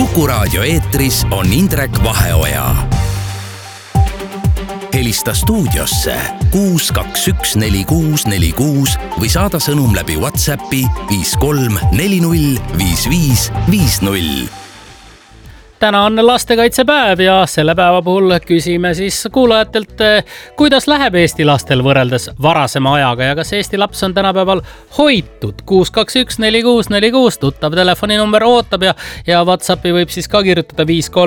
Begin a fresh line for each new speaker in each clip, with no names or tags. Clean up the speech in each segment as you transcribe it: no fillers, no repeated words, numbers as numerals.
Kuku Raadio eetris on Indrek Vaheoja. Helista stuudiosse 6214646 või saada sõnum läbi WhatsAppi 53405550.
Täna on lastekaitsepäev ja selle päeva puhul küsime siis kuulajatelt, kuidas läheb Eesti lastel võrreldes varasema ajaga ja kas Eesti laps on tänapäeval hoitud. 6214646 tuttav telefoninumber ootab ja WhatsAppi võib siis ka kirjutada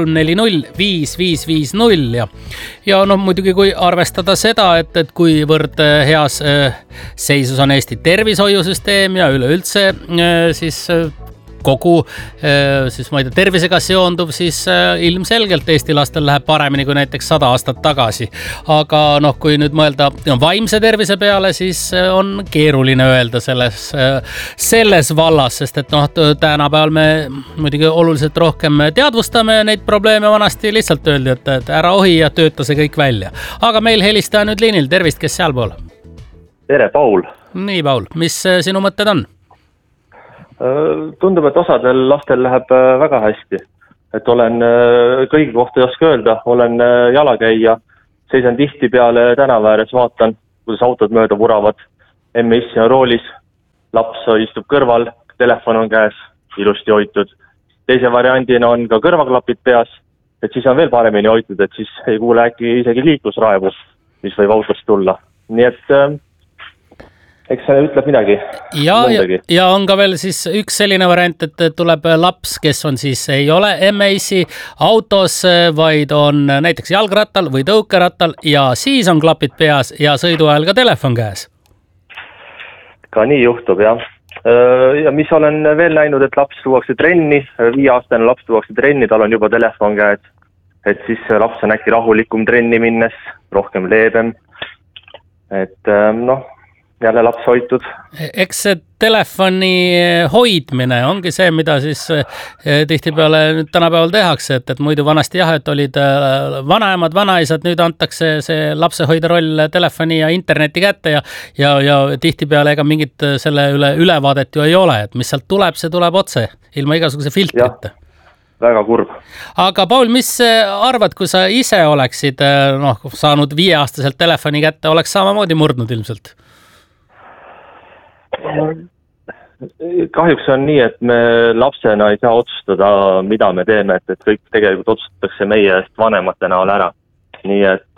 53405550 ja muidugi kui arvestada seda, et kuivõrd heas seisus on Eesti tervishoiusüsteem ja üleüldse siis kogu siis tervisega seonduv, siis ilmselgelt Eesti lastel läheb paremini kui näiteks 100 aastat tagasi. Aga kui nüüd mõelda vaimse tervise peale, siis on keeruline öelda selles vallas, sest et tänapäeval me muidugi oluliselt rohkem teadvustame neid probleeme. Vanasti lihtsalt öeldi, et ära ohi ja tööta see kõik välja. Aga meil helistaja nüüd liinil. Tervist, kes seal pool?
Tere, Paul.
Nii, Paul. Mis sinu mõtted on?
Tundub, et osadel lastel läheb väga hästi. Et olen kõigi kohta ei oska öelda, olen jalakäija, seisan tihti peale tänava ääres, vaatan, kuidas autod mööda vuravad. Emme-issi on roolis, laps istub kõrval, telefon on käes, ilusti hoitud. Teise variandina on ka kõrvaklapid peas, et siis on veel paremini hoitud, et siis ei kuule äkki isegi liiklusraevu, mis võib autost tulla. Nii et eks see ütleb midagi.
Ja on ka veel siis üks selline variant, et tuleb laps, kes on siis ei ole emme-issi autos, vaid on näiteks jalgrattal või tõukerattal ja siis on klapid peas ja sõidu ajal ka telefon käes.
Ka nii juhtub, jah. Ja mis olen veel näinud, et laps tuuakse trenni, 5-aastane laps tuuakse trenni, tal on juba telefon käes, et siis laps on äkki rahulikum trenni minnes, rohkem leebem, et jälle laps hoitud.
Eks see telefoni hoidmine ongi see, mida siis tihtipeale nüüd tänapäeval tehakse, et muidu vanasti jah, et olid vanaemad, vanaisad, nüüd antakse see lapsehoida roll telefoni ja interneti kätte ja tihtipeale ega mingit selle ülevaadet ju ei ole, et mis sealt tuleb, see tuleb otse, ilma igasuguse filtrita.
Väga kurb.
Aga Paul, mis arvad, kui sa ise oleksid saanud 5-aastaselt telefoni kätte, oleks samamoodi murdnud ilmselt?
Kahjuks on nii, et me lapsena ei saa otsustada, mida me teeme, et kõik tegelikult otsustatakse meie eest vanemate näol ära. Nii et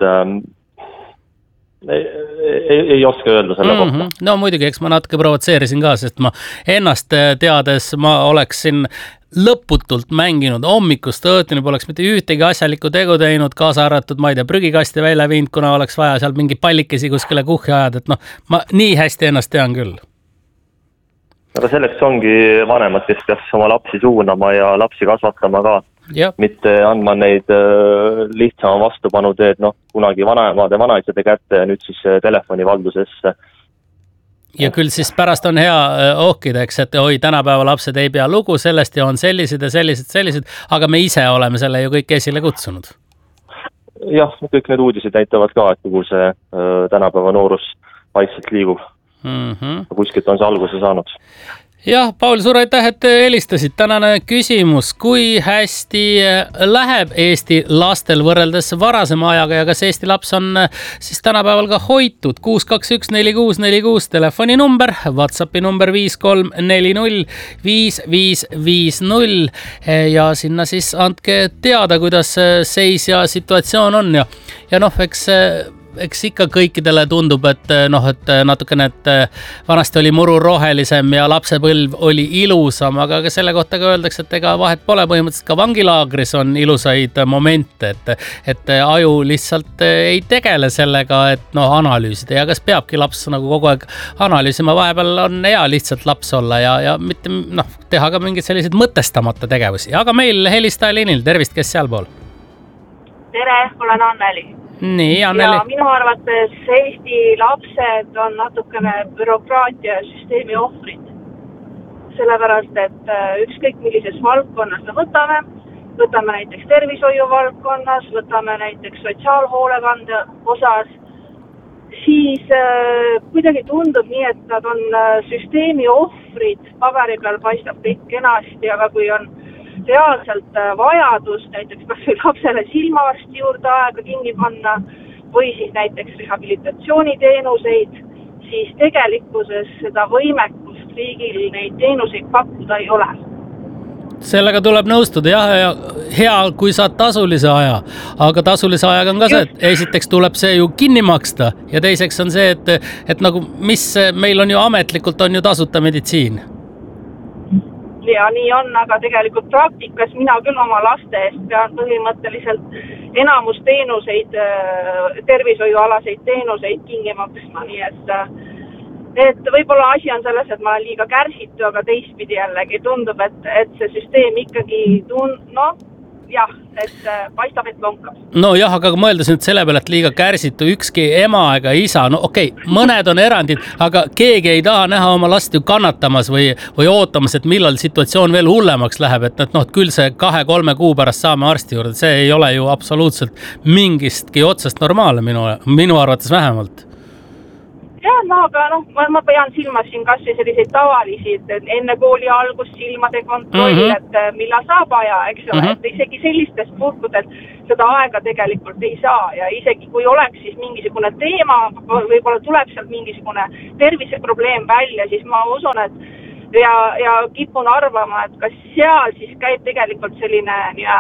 ei oska öelda selle kohta.
No muidugi, eks ma natuke provotseerisin ka, sest ma ennast teades ma oleksin lõputult mänginud hommikust õhtuni, poleks mitte ühtegi asjalikku tegu teinud, kaasa arvatud, ma ei tea, prügikasti välja viinud, kuna oleks vaja seal mingi pallikesi kuskile kuhja ajada, et ma nii hästi ennast tean küll.
Aga selleks ongi vanemad, kes peaks oma lapsi suunama ja lapsi kasvatama ka.
Ja.
Mitte andma neid lihtsama vastupanu teed, kunagi vanaemade, vanaisade kätte ja nüüd siis telefoni valdusesse.
Ja küll siis pärast on hea ohkida, eks, et tänapäeva lapsed ei pea lugu sellest ja on sellised ja sellised, aga me ise oleme selle ju kõik esile kutsunud.
Jah, kõik need uudised näitavad ka, et kuhu see tänapäeva noorus vaikselt liigub. Kuskilt on see alguse saanud.
Jah, Paul, suur aitäh, et helistasid. Tänane küsimus, kui hästi läheb Eesti lastel võrreldes varasema ajaga ja kas Eesti laps on siis tänapäeval ka hoitud? 6214646 telefoninumber, WhatsAppi number 53405550 ja sinna siis andke teada, kuidas seis ja situatsioon on ja eks ikka kõikidele tundub, et natukene, et vanasti oli muru rohelisem ja lapsepõlv oli ilusam, aga selle kohta ka öeldakse, et ega vahet pole, põhimõtteliselt ka vangilaagris on ilusaid momente, et aju lihtsalt ei tegele sellega, et analüüsida ja kas peabki laps kogu aeg analüüsima, vahepeal on hea lihtsalt laps olla ja mitte teha ka mingeid selliseid mõtestamata tegevusi, aga meil helistaja liinil, tervist, kes seal pool?
Tere, olen Anneli.
Nii, Anneli.
Ja minu arvates Eesti lapsed on natukene bürokraatia süsteemi ohvrid. Sellepärast, et ükskõik millises valdkonnas me võtame näiteks tervishoiu valdkonnas, võtame näiteks sotsiaalhoolekande osas, siis kuidagi tundub nii, et nad on süsteemi ohvrid, paberi peal paistab kõik kenasti, aga kui on reaalselt vajadust näiteks kas või lapsele silmaarsti juurde aega kinni panna või siis näiteks rehabilitatsiooniteenuseid, siis tegelikkuses seda võimekust riigil neid teenuseid pakkuda ei ole.
Sellega tuleb nõustuda, jah, ja hea, kui saad tasulise aja, aga tasulise ajaga on ka see, et esiteks tuleb see ju kinni maksta ja teiseks on see, et nagu mis meil on ju ametlikult on ju tasuta meditsiin.
Ja nii on, aga tegelikult praktikas mina küll oma laste eest pean põhimõtteliselt enamus teenuseid, tervishoiualaseid teenuseid kinni maksma, nii et võib-olla asi on selles, et ma olen liiga kärsitu, aga teistpidi jällegi tundub, et see süsteem ikkagi paistab, et lonkab.
No jah, aga mõeldes nüüd selle peale, et liiga kärsitu ükski ema ega isa, no okei, mõned on erandid, aga keegi ei taha näha oma last ju kannatamas või ootamas, et millal situatsioon veel hullemaks läheb, et küll see 2-3 kuu pärast saame arsti juurde, see ei ole ju absoluutselt mingistki otsest normaalne minu arvates vähemalt.
Jah, aga ma pean silmas siin kas või selliseid tavalisi, et enne kooli algust silmade kontroll, et millal saab aja, eks ole, et isegi sellistest puhkudelt seda aega tegelikult ei saa ja isegi kui oleks siis mingisugune teema, võib-olla tuleb sealt mingisugune terviseprobleem välja, siis ma usun, et ja kipun arvama, et kas seal siis käib tegelikult selline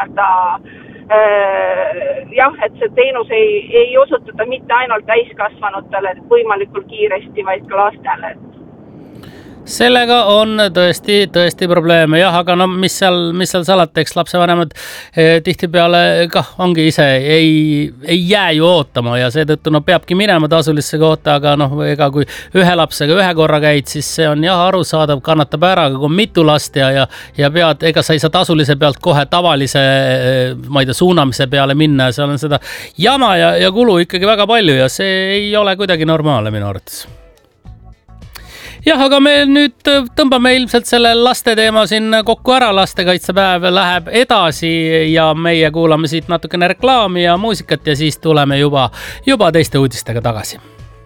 et see teenus ei osutata mitte ainult täiskasvanutele võimalikult kiiresti, vaid ka lastele.
Sellega on tõesti probleeme, jah, aga mis seal salata, eks lapsevanemad tihtipeale kah ongi ise, ei jää ju ootama ja seetõttu peabki minema tasulisse kohta, aga ega kui ühe lapsega ühe korra käid, siis see on jah arusaadav, kannatab ära, aga kui on mitu last ja pead, ega sa ei saa tasulise pealt kohe tavalise, ma ei tea, suunamise peale minna, seal on seda jama ja kulu ikkagi väga palju ja see ei ole kuidagi normaalne minu arvates. Jah, aga me nüüd tõmbame ilmselt selle laste teema siin kokku ära, lastekaitsepäev läheb edasi ja meie kuulame siit natukene reklaami ja muusikat ja siis tuleme juba teiste uudistega tagasi.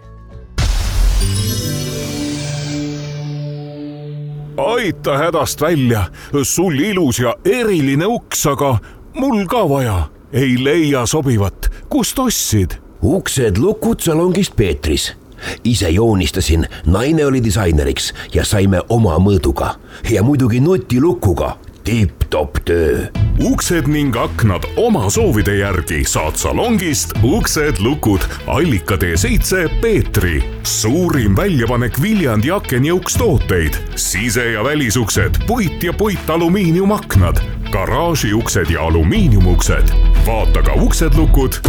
Aita hädast välja, sul ilus ja eriline uks, aga mul ka vaja, ei leia sobivat, kust ostsid?
Uksed lukud salongist Peetris. Ise joonistasin, naine oli disaineriks ja saime oma mõõduga ja muidugi nutilukuga. Tipp-top töö.
Uksed ning aknad oma soovide järgi saad salongist Uksed lukud Allikatee 7 Peetri. Suurim väljapanek Viljandi akenjõuks tooteid. Sise- ja välisuksed, puit ja puitalumiiniumaknad, garaažiuksed ja alumiiniumuksed. Vaata ka Uksed lukud.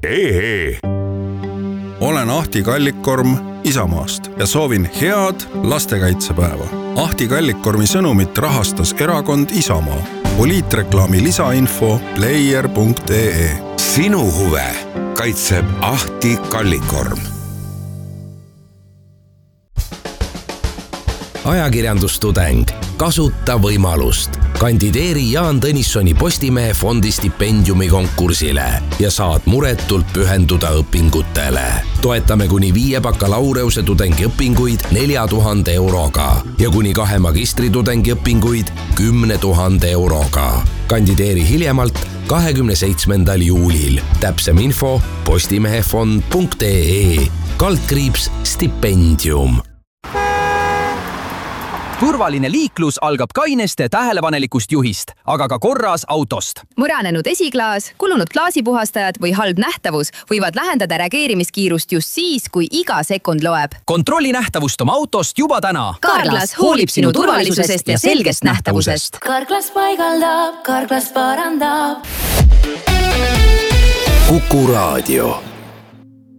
Olen Ahti Kallikkorm Isamaast ja soovin head lastekaitsepäeva. Ahti Kallikkormi sõnumit rahastas erakond Isamaa. Poliitreklaami lisainfo player.ee.
Sinu huve kaitseb Ahti Kallikkorm.
Ajakirjandustudeng, kasuta võimalust. Kandideeri Jaan Tõnissoni Postimehe fondi stipendiumi konkursile ja saad muretult pühenduda õpingutele. Toetame kuni 5 bakalaureuse tudengiõpinguid 4000 euroga ja kuni 2 magistritudengi õpinguid 10 000 euroga. Kandideeri hiljemalt 27. juulil. Täpsem info postimehefond.ee /stipendium.
Turvaline liiklus algab kaineste tähelepanelikust juhist, aga ka korras autost.
Muranenud esiklaas, kulunud klaasipuhastajad või halb nähtavus võivad lähendada reageerimiskiirust just siis, kui iga sekund loeb.
Kontrolli nähtavust oma autost juba täna.
Carglass hoolib sinu turvalisusest ja selgest nähtavusest.
Carglass paigaldab, Carglass parandab.
Kuku Raadio.